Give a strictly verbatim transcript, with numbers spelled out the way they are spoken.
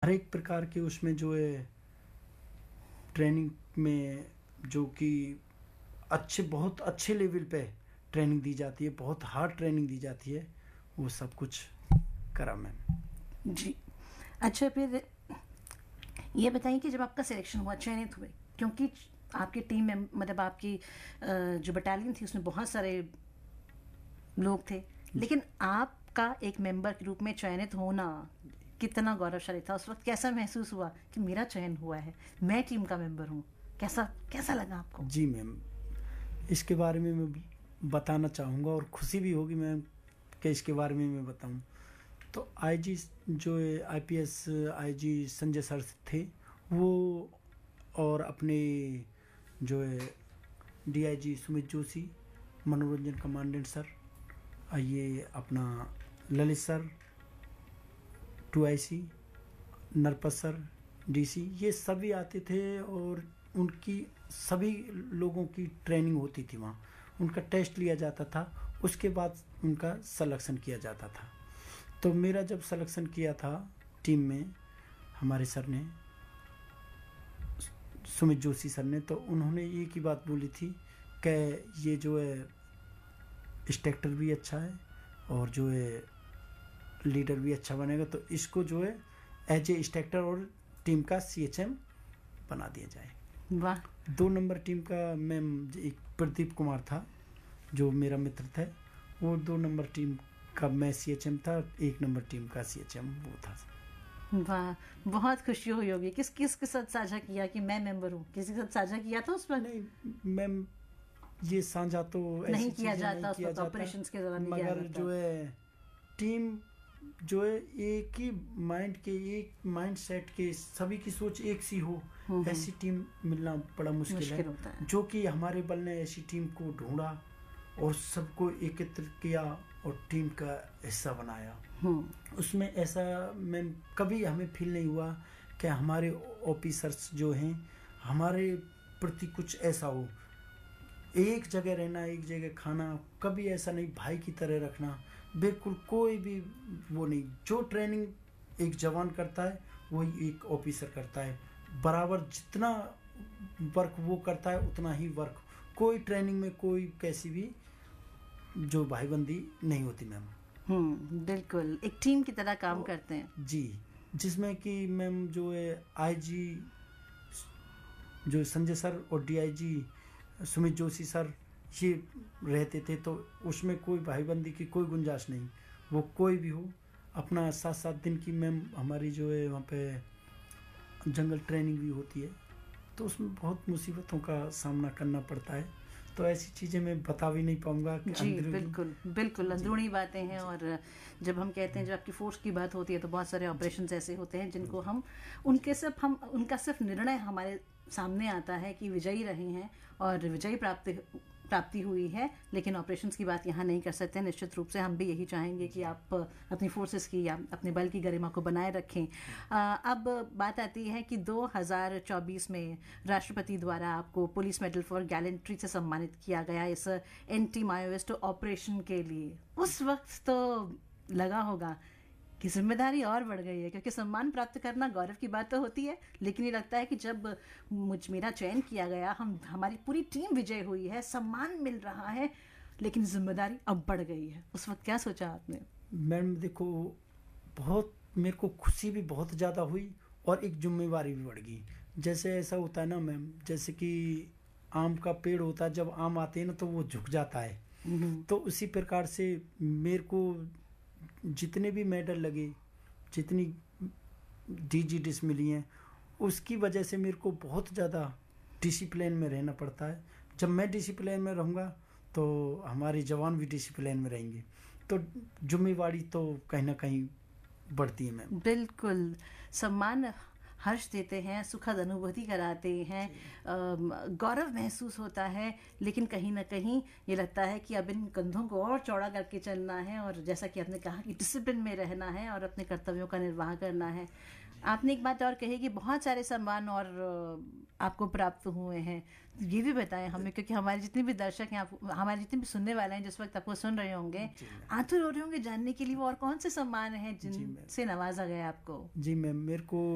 हर एक प्रकार के उसमें जो है ट्रेनिंग में जो कि अच्छे बहुत अच्छे लेवल पे ट्रेनिंग दी जाती है, बहुत हार्ड ट्रेनिंग दी जाती है, वो सब कुछ करा मैंने। जी अच्छा, फिर ये बताइए कि जब आपका सिलेक्शन हुआ, चयनित हुए, क्योंकि आपकी टीम में मतलब आपकी जो बटालियन थी उसमें बहुत सारे लोग थे, लेकिन आपका एक मेंबर के रूप में चयनित होना कितना गौरवशाली था? उस वक्त कैसा महसूस हुआ कि मेरा चयन हुआ है, मैं टीम का मेंबर हूँ? कैसा कैसा लगा आपको? जी मैम, इसके बारे में मैं बताना चाहूँगा और खुशी भी होगी मैम कि इसके बारे में मैं बताऊँ। तो आईजी जो आईपीएस आईजी संजय सर थे वो, और अपने जो है डीआईजी सुमित जोशी, मनोरंजन कमांडेंट सर, ये अपना Lalit sir, to I C Narpat sir, DC, ये सभी आते थे और उनकी सभी लोगों की ट्रेनिंग होती थी वहाँ, उनका टेस्ट लिया जाता था, उसके बाद उनका सिलेक्शन किया जाता था। तो मेरा जब सिलेक्शन किया था टीम में हमारे सर ने, सुमित जोशी सर ने, तो उन्होंने एक ही बात बोली थी कि ये जो है इंस्ट्रक्टर भी अच्छा है और जो है लीडर भी अच्छा बनेगा, तो इसको जो है एज ए इंस्ट्रक्टर और टीम का सीएचएम बना दिया जाए। वाह। दो नंबर टीम का मैम एक प्रदीप कुमार था जो मेरा मित्र था, वो दो नंबर टीम का मैं सीएचएम था, एक नंबर टीम का सीएचएम वो था। वाह, बहुत खुशी हुई होगी। किस किस के साथ साझा किया कि मैं मेंबर हूँ? किसी के साथ साझा किया था उस पर? नहीं मैम, ये साझा तो नहीं किया जाता उस वक्त, ऑपरेशंस के दौरान, मगर जो है टीम जो है एक ही माइंड के, एक माइंड सेट के, सभी की सोच एक सी हो, ऐसी टीम मिलना बड़ा मुश्किल, मुश्किल है, है। जो कि हमारे बल ने ऐसी टीम को ढूंढा और सबको एकत्र किया और टीम का हिस्सा बनाया। उसमें ऐसा मैम कभी हमें फील नहीं हुआ कि हमारे ऑफिसर्स जो हैं हमारे प्रति कुछ ऐसा हो, एक जगह रहना, एक जगह खाना, कभी ऐसा नहीं, भाई की तरह रखना, बिल्कुल कोई भी वो नहीं। जो ट्रेनिंग एक जवान करता है वही एक ऑफिसर करता है, बराबर जितना वर्क वो करता है उतना ही वर्क। कोई ट्रेनिंग में कोई कैसी भी जो भाईबंदी नहीं होती मैम। हम्म, बिल्कुल एक टीम की तरह काम करते हैं जी, जिसमें कि मैम जो है आईजी जो संजय सर और डीआईजी सुमित जोशी सर ये रहते थे, तो उसमें कोई भाईबंदी की कोई गुंजाइश नहीं, वो कोई भी हो। अपना सात सात दिन की मैम हमारी जो है वहाँ पे जंगल ट्रेनिंग भी होती है, तो उसमें बहुत मुसीबतों का सामना करना पड़ता है, तो ऐसी चीज़ें मैं बता भी नहीं पाऊंगा। जी बिल्कुल बिल्कुल अंदरूनी बातें हैं। और जब हम कहते हैं, जब आपकी फोर्स की बात होती है, तो बहुत सारे ऑपरेशंस ऐसे होते हैं जिनको हम उनके सिर्फ हम उनका सिर्फ निर्णय हमारे सामने आता है कि विजयी रहे हैं और विजयी प्राप्ति प्राप्ति हुई है, लेकिन ऑपरेशंस की बात यहाँ नहीं कर सकते। निश्चित रूप से हम भी यही चाहेंगे कि आप अपनी फोर्सेस की या अपने बल की गरिमा को बनाए रखें। आ, अब बात आती है कि दो हज़ार चौबीस में राष्ट्रपति द्वारा आपको पुलिस मेडल फॉर गैलेंट्री से सम्मानित किया गया इस एंटी माओइस्ट ऑपरेशन के लिए। उस वक्त तो लगा होगा कि जिम्मेदारी और बढ़ गई है, क्योंकि सम्मान प्राप्त करना गौरव की बात तो होती है, लेकिन ये लगता है कि जब मुझ मेरा चयन किया गया, हम हमारी पूरी टीम विजय हुई है, सम्मान मिल रहा है, लेकिन जिम्मेदारी अब बढ़ गई है। उस वक्त क्या सोचा आपने? मैम देखो, बहुत मेरे को खुशी भी बहुत ज़्यादा हुई और एक जिम्मेवारी भी बढ़ गई। जैसे ऐसा होता है ना मैम, जैसे कि आम का पेड़ होता है, जब आम आते हैं ना तो वो झुक जाता है, तो उसी प्रकार से मेरे को जितने भी मेडल लगे, जितनी डीजी डिस मिली हैं, उसकी वजह से मेरे को बहुत ज़्यादा डिसिप्लिन में रहना पड़ता है। जब मैं डिसिप्लिन में रहूँगा तो हमारे जवान भी डिसिप्लिन में रहेंगे, तो जिम्मेवारी तो कहीं ना कहीं बढ़ती है मैम। बिल्कुल, सम्मान हर्ष देते हैं, सुखद अनुभूति कराते हैं, गौरव महसूस होता है, लेकिन कहीं ना कहीं ये लगता है कि अब इन कंधों को और चौड़ा करके चलना है, और जैसा कि आपने कहा कि डिसिप्लिन में रहना है और अपने कर्तव्यों का निर्वाह करना है। आपने एक बात और कही कि बहुत सारे सम्मान और आपको प्राप्त हुए हैं, ये भी बताएं हमें, क्योंकि हमारे जितने भी दर्शक हैं, हमारे जितने भी सुनने वाले हैं जिस वक्त आपको सुन रहे होंगे, आतुर हो रहे होंगे जानने के लिए वो और कौन से सम्मान हैं जिनसे नवाजा गया आपको। जी मैम, मेरे को